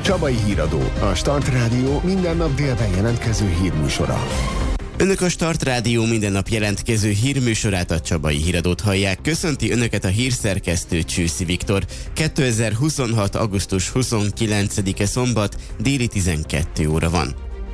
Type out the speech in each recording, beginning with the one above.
Csabai Híradó, a Start Rádió minden nap délben jelentkező hírműsora. Önök a Start Rádió minden nap jelentkező hírműsorát, a Csabai Híradót hallják. Köszönti Önöket a hírszerkesztő Csőszi Viktor. 2026. augusztus 29-e szombat, déli 12 óra van.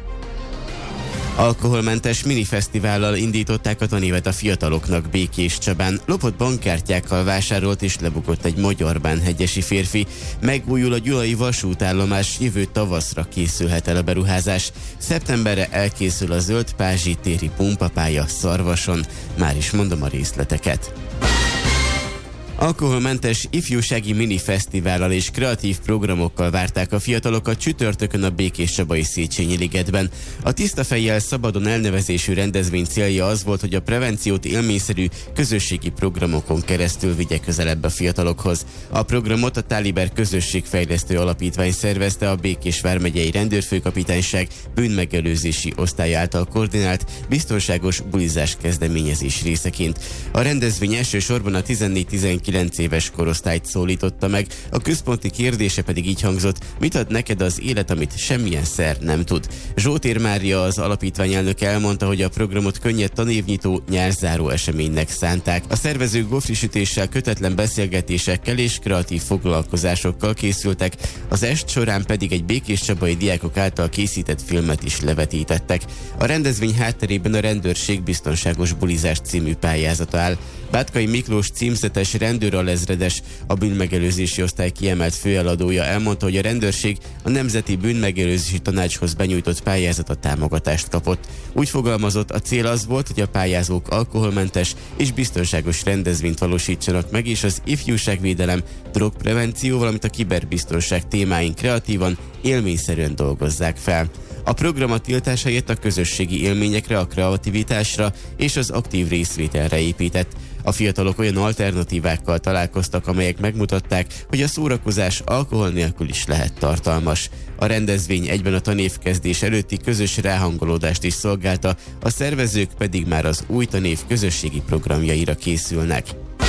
Alkoholmentes minifesztivállal indították a tanévet a fiataloknak Békés Csabán. Lopott bankkártyákkal vásárolt és lebukott egy magyarbánhegyesi férfi. Megújul a gyulai vasútállomás, jövő tavaszra készülhet el a beruházás. Szeptemberre elkészül a zöld pázsi téri pumpapálya Szarvason. Már is mondom a részleteket. Alkoholmentes ifjúsági minifesztivállal és kreatív programokkal várták a fiatalokat csütörtökön a Békéscsabai Széchenyi ligetben. A Tiszta fejjel szabadon elnevezésű rendezvény célja az volt, hogy a prevenciót élményszerű közösségi programokon keresztül vigye közelebb a fiatalokhoz. A programot a Táliber Közösségfejlesztő Alapítvány szervezte a Békés vármegyei rendőrfőkapitányság bűnmegelőzési osztály által koordinált biztonságos bulizás kezdeményezés részeként. A rendezvény elsősorban a 14-19 éves korosztályt szólította meg, a központi kérdése pedig így hangzott: mit ad neked az élet, amit semmilyen szer nem tud? Zsótér Mária, az alapítvány elnöke elmondta, hogy a programot könnyed tanévnyitó, nyárzáró eseménynek szánták. A szervezők gofrisütéssel, kötetlen beszélgetésekkel és kreatív foglalkozásokkal készültek, az est során pedig egy békéscsabai diákok által készített filmet is levetítettek. A rendezvény hátterében a Rendőrség Biztonságos Bulizás című pályázata áll. Bátkai Miklós címzetes rendőralezredes, a bűnmegelőzési osztály kiemelt főeladója elmondta, hogy a rendőrség a Nemzeti Bűnmegelőzési Tanácshoz benyújtott pályázata támogatást kapott. Úgy fogalmazott, a cél az volt, hogy a pályázók alkoholmentes és biztonságos rendezvényt valósítsanak meg, és az ifjúságvédelem, drogprevenció, valamint a kiberbiztonság témáin kreatívan, élményszerűen dolgozzák fel. A program a tiltás helyett a közösségi élményekre, a kreativitásra és az aktív részvételre épített. A fiatalok olyan alternatívákkal találkoztak, amelyek megmutatták, hogy a szórakozás alkohol nélkül is lehet tartalmas. A rendezvény egyben a tanévkezdés előtti közös ráhangolódást is szolgálta, a szervezők pedig már az új tanév közösségi programjaira készülnek.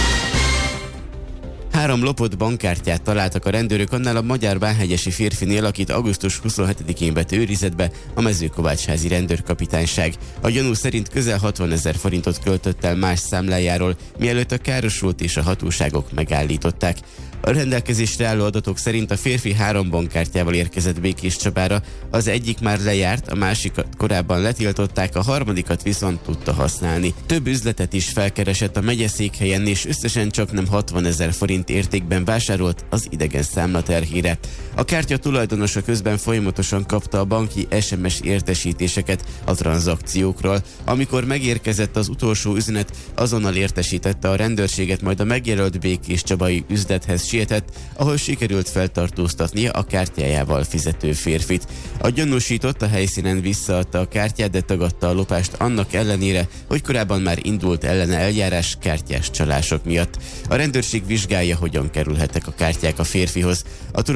3 lopott bankkártyát találtak a rendőrök annál a magyarbánhegyesi férfinél, akit augusztus 27-én vett őrizetbe a Mezőkovácsházi rendőrkapitányság. A gyanú szerint közel 60 000 forintot költött el más számlájáról, mielőtt a károsult és a hatóságok megállították. A rendelkezésre álló adatok szerint a férfi 3 bankkártyával érkezett Békéscsabára, az egyik már lejárt, a másikat korábban letiltották, a harmadikat viszont tudta használni. Több üzletet is felkeresett a megyeszékhelyen, és összesen csaknem 60 000 forint értékben vásárolt az idegen számla terhére. A kártya tulajdonosa közben folyamatosan kapta a banki SMS értesítéseket a tranzakciókról. Amikor megérkezett az utolsó üzenet, azonnal értesítette a rendőrséget, majd a megjelölt békéscsabai üzlethez sietett, ahol sikerült feltartóztatnia a kártyájával fizető férfit. A gyanúsított a helyszínen visszaadta a kártyát, de tagadta a lopást annak ellenére, hogy korábban már indult ellene eljárás kártyás csalások miatt. A rendőrség vizsgálja, hogyan kerülhettek a kártyák a férfihoz. A